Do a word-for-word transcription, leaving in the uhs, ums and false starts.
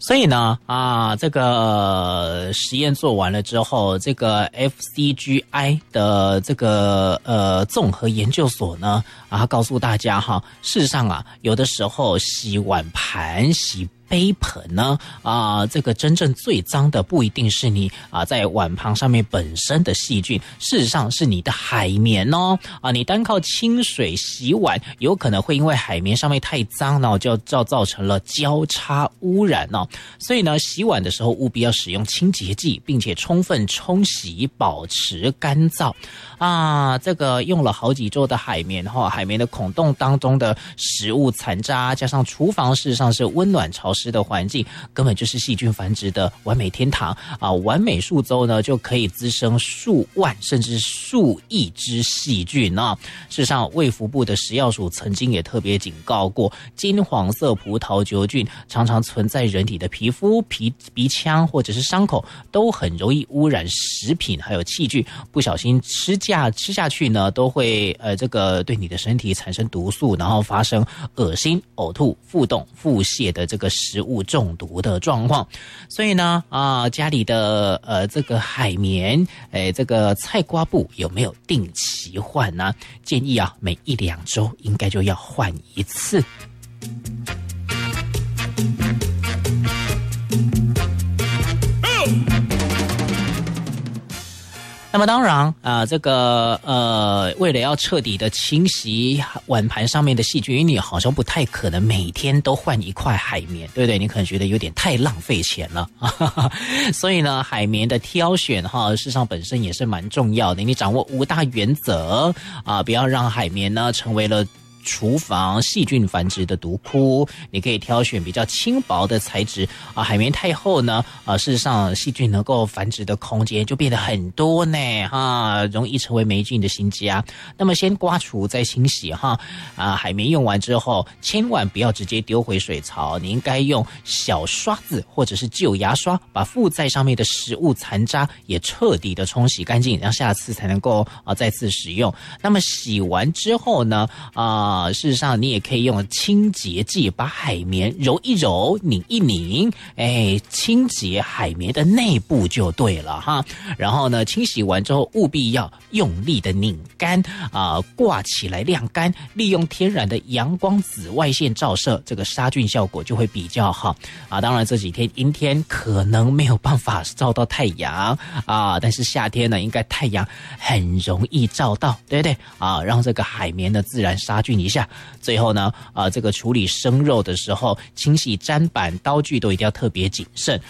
所以呢，啊，这个实验做完了之后，这个 F C G I 的这个呃综合研究所呢，啊，告诉大家哈，事实上啊，有的时候洗碗盘、洗杯盆呢，啊，这个真正最脏的不一定是你啊在碗盘上面本身的细菌，事实上是你的海绵哦，啊，你单靠清水洗碗，有可能会因为海绵上面太脏呢，就就造成了交叉污染哦。所以呢，洗碗的时候务必要使用清洁剂，并且充分冲洗，保持干燥。啊，这个用了好几周的海绵哈，海绵的孔洞当中的食物残渣，加上厨房事实上是温暖潮湿的环境，根本就是细菌繁殖的完美天堂啊！完美数周呢，就可以滋生数万甚至数亿只细菌呢。事实上，卫福部的食药署曾经也特别警告过，金黄色葡萄球菌常常存在人体的皮肤、皮鼻腔或者是伤口，都很容易污染食品还有器具，不小心吃下吃下去呢，都会呃这个对你的身体产生毒素，然后发生恶心、呕吐、腹痛、腹泻的这个食物中毒的状况。所以呢，啊，家里的呃这个海绵，哎，这个菜瓜布有没有定期换呢？建议啊，每一两周应该就要换一次。那么当然啊、呃，这个呃，为了要彻底的清洗碗盘上面的细菌，因为你好像不太可能每天都换一块海绵，对不对？你可能觉得有点太浪费钱了，所以呢，海绵的挑选哈，事实上本身也是蛮重要的。你掌握五大原则啊、呃，不要让海绵呢成为了厨房细菌繁殖的毒窟。你可以挑选比较轻薄的材质啊，海绵太厚呢，啊，事实上细菌能够繁殖的空间就变得很多呢，哈，容易成为霉菌的新家。那么先刮除再清洗哈，啊，海绵用完之后，千万不要直接丢回水槽，你应该用小刷子或者是旧牙刷，把附在上面的食物残渣也彻底的冲洗干净，让下次才能够啊再次使用。那么洗完之后呢，啊。啊，事实上你也可以用清洁剂把海绵揉一揉、拧一拧，哎，清洁海绵的内部就对了哈。然后呢，清洗完之后务必要用力的拧干啊，挂起来晾干，利用天然的阳光紫外线照射，这个杀菌效果就会比较好啊。当然这几天阴天可能没有办法照到太阳啊，但是夏天呢，应该太阳很容易照到，对不对啊？让这个海绵呢自然杀菌一下。最后呢，啊、呃，这个处理生肉的时候，清洗砧板、刀具都一定要特别谨慎